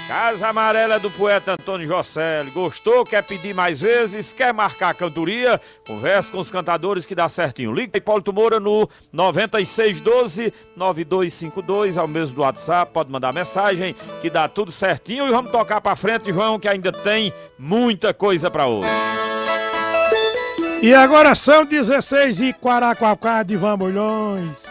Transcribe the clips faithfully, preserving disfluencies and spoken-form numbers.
Casa Amarela do poeta Antônio Jocelyn. Gostou? Quer pedir mais vezes? Quer marcar a cantoria? Converse com os cantadores que dá certinho. Liga aí, Hipólito Moura, no nove seis um dois, nove dois cinco dois, é o mesmo do WhatsApp, pode mandar mensagem que dá tudo certinho. E vamos tocar pra frente, João, que ainda tem muita coisa pra hoje. E agora são dezesseis e Quaraquacá de Vambolhões.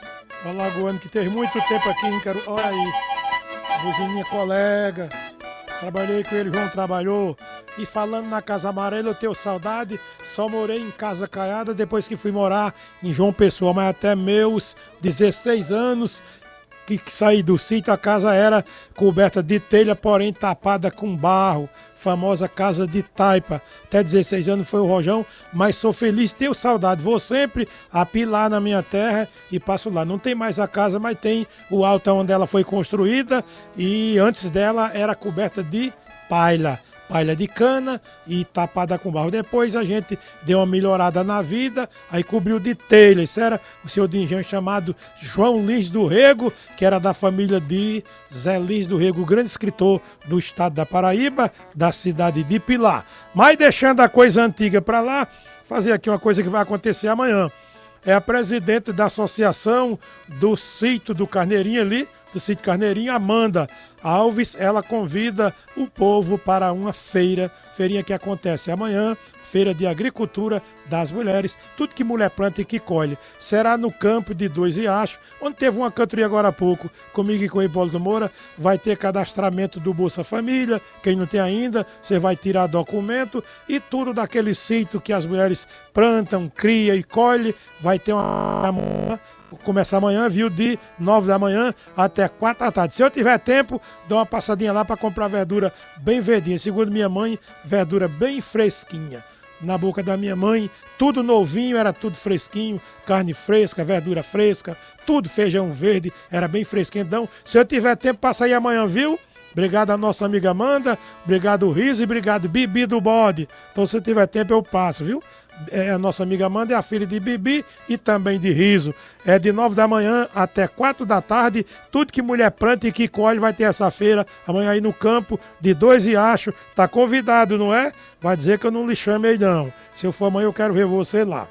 O Alagoano que teve muito tempo aqui em Caru... Olha aí, buzininha colega. Trabalhei com ele, João trabalhou. E falando na Casa Amarela, eu tenho saudade. Só morei em Casa Caiada depois que fui morar em João Pessoa. Mas até meus dezesseis anos que, que saí do sítio, a casa era coberta de telha, porém tapada com barro. Famosa casa de taipa. Até dezesseis anos foi o rojão, mas sou feliz, tenho saudade. Vou sempre apilar na minha terra e passo lá. Não tem mais a casa, mas tem o alto onde ela foi construída e antes dela era coberta de palha. Palha de cana e tapada com barro. Depois a gente deu uma melhorada na vida, aí cobriu de telha. Isso era o senhor de engenho chamado João Lins do Rego, que era da família de Zé Lins do Rego, grande escritor do estado da Paraíba, da cidade de Pilar. Mas deixando a coisa antiga para lá, fazer aqui uma coisa que vai acontecer amanhã. É a presidente da associação do sítio do Carneirinho ali, do sítio Carneirinho, Amanda Alves, ela convida o povo para uma feira, feirinha que acontece amanhã, feira de agricultura das mulheres, tudo que mulher planta e que colhe. Será no campo de Dois Riachos, onde teve uma cantoria agora há pouco, comigo e com o Hipólito Moura, vai ter cadastramento do Bolsa Família, quem não tem ainda, você vai tirar documento e tudo daquele sítio que as mulheres plantam, cria e colhe, vai ter uma... Começa amanhã, viu? De nove da manhã até quatro da tarde. Se eu tiver tempo, dou uma passadinha lá para comprar verdura bem verdinha. Segundo minha mãe, verdura bem fresquinha. Na boca da minha mãe, tudo novinho, era tudo fresquinho. Carne fresca, verdura fresca, tudo feijão verde, era bem fresquinho. Então, se eu tiver tempo, passa aí amanhã, viu? Obrigado a nossa amiga Amanda, obrigado Riso e obrigado Bibi do Bode. Então, se eu tiver tempo, eu passo, viu? É, a nossa amiga Amanda é a filha de Bibi e também de Riso. É de nove da manhã até quatro da tarde. Tudo que mulher planta e que colhe vai ter essa feira amanhã aí no campo de Dois Riachos. Tá convidado, não é? Vai dizer que eu não lhe chamei não. Se eu for amanhã eu quero ver você lá.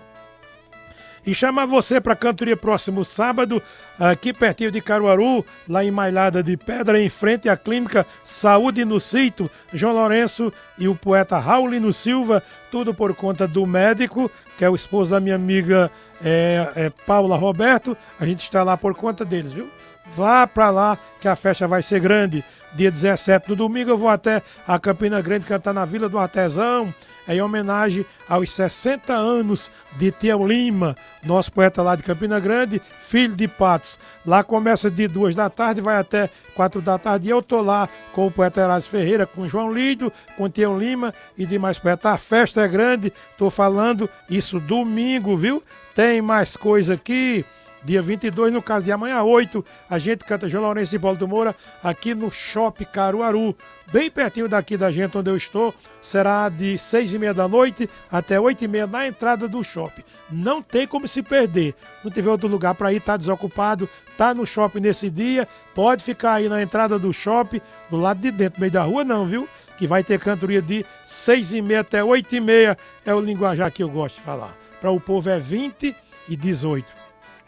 E chamar você para a cantoria próximo sábado, aqui pertinho de Caruaru, lá em Mailada de Pedra, em frente à clínica Saúde no Sítio, João Lourenço e o poeta Raulino Silva, tudo por conta do médico, que é o esposo da minha amiga é, é, Paula Roberto. A gente está lá por conta deles, viu? Vá para lá que a festa vai ser grande. Dia dezessete, no domingo, eu vou até a Campina Grande cantar na Vila do Artesão, em homenagem aos sessenta anos de Tião Lima, nosso poeta lá de Campina Grande, filho de Patos. Lá começa de duas da tarde, vai até quatro da tarde, e eu tô lá com o poeta Erasmo Ferreira, com João Lídio, com Tião Lima e demais poetas. A festa é grande, tô falando isso domingo, viu? Tem mais coisa aqui. Dia vinte e dois, no caso de amanhã, oito, a gente canta João Lourenço e Hipólito Moura aqui no Shopping Caruaru, bem pertinho daqui da gente onde eu estou. Será de seis e meia da noite até oito e meia na entrada do shopping. Não tem como se perder. Não tiver outro lugar para ir, tá desocupado, tá no shopping nesse dia, pode ficar aí na entrada do shopping, do lado de dentro, no meio da rua não, viu? Que vai ter cantoria de seis e meia até oito e meia, é o linguajar que eu gosto de falar. Para o povo é vinte e dezoito.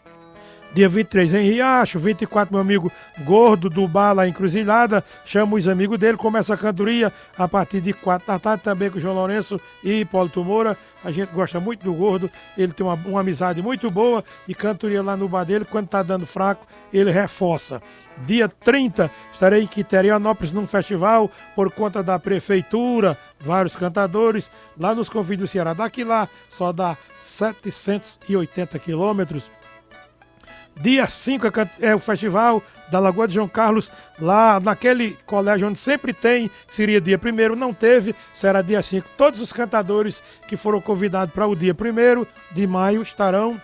Dia vinte e três em Riacho, vinte e quatro meu amigo Gordo do bar lá em Cruzilhada, chama os amigos dele, começa a cantoria a partir de quatro da tarde também com o João Lourenço e Hipólito Moura. A gente gosta muito do Gordo, ele tem uma, uma amizade muito boa e cantoria lá no bar dele, quando tá dando fraco, ele reforça. Dia trinta, estarei em Quiterianópolis num festival por conta da prefeitura, vários cantadores, lá nos Confins do Ceará. Daqui lá só dá setecentos e oitenta quilômetros. Dia cinco é o festival da Lagoa de João Carlos, lá naquele colégio onde sempre tem, que seria dia primeiro, não teve, será dia cinco. Todos os cantadores que foram convidados para o dia primeiro de maio estarão.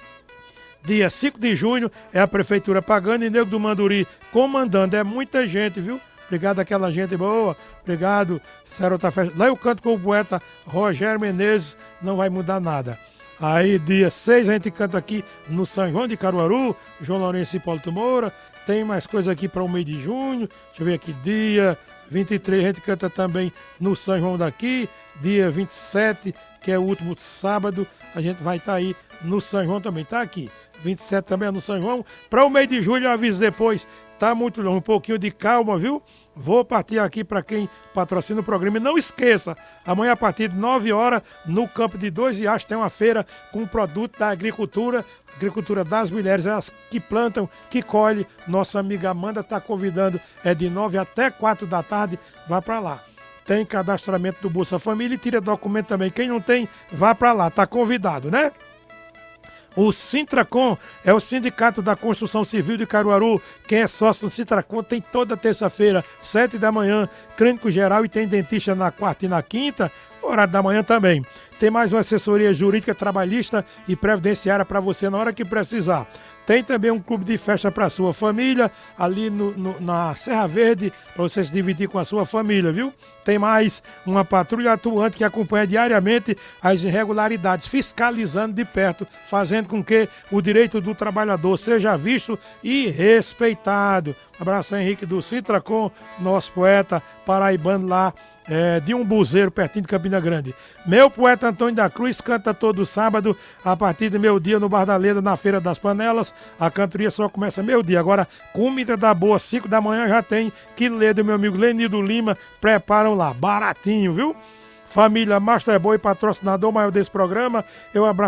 Dia cinco de junho é a prefeitura pagando e Nego do Manduri comandando. É muita gente, viu? Obrigado àquela gente boa, obrigado, Serota Festa. Lá eu canto com o poeta Rogério Menezes, não vai mudar nada. Aí dia seis a gente canta aqui no São João de Caruaru, João Lourenço e Hipólito Moura, Tem mais coisa aqui para o mês de junho. Deixa eu ver aqui, dia vinte e três a gente canta também no São João daqui. Dia vinte e sete, que é o último sábado, a gente vai estar tá aí no São João também. Tá aqui, vinte e sete também é no São João. Para o mês de julho, eu aviso depois. Tá muito longe, um pouquinho de calma, viu? Vou partir aqui para quem patrocina o programa. E não esqueça, amanhã a partir de nove horas, no campo de Dois Riachos, tem uma feira com produto da agricultura, agricultura das mulheres, elas que plantam, que colhem. Nossa amiga Amanda está convidando, é de nove até quatro da tarde, vá para lá. Tem cadastramento do Bolsa Família e tira documento também. Quem não tem, vá para lá, tá convidado, né? O Sintracom é o Sindicato da Construção Civil de Caruaru. Quem é sócio do Sintracom tem toda terça-feira, sete da manhã, clínico geral e tem dentista na quarta e na quinta, horário da manhã também. Tem mais uma assessoria jurídica, trabalhista e previdenciária para você na hora que precisar. Tem também um clube de festa para sua família, ali no, no, na Serra Verde, para você se dividir com a sua família, viu? Tem mais uma patrulha atuante que acompanha diariamente as irregularidades, fiscalizando de perto, fazendo com que o direito do trabalhador seja visto e respeitado. Abraço, Henrique do Sintracom, nosso poeta paraibano lá, É, de um buzeiro pertinho de Campina Grande. Meu poeta Antônio da Cruz canta todo sábado a partir de meio-dia no Bar da Leda, na Feira das Panelas. A cantoria só começa meio-dia. Agora, comida da boa, cinco da manhã já tem que ler do meu amigo Lenildo Lima. Preparam lá, baratinho, viu? Família Master Boy, patrocinador maior desse programa. Eu abraço